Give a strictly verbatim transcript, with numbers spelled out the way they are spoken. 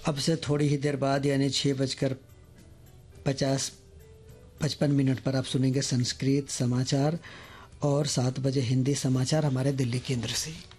अब से थोड़ी ही देर बाद यानी छः बजकर पचास पचपन मिनट पर आप सुनेंगे संस्कृत समाचार और सात बजे हिंदी समाचार हमारे दिल्ली केंद्र से।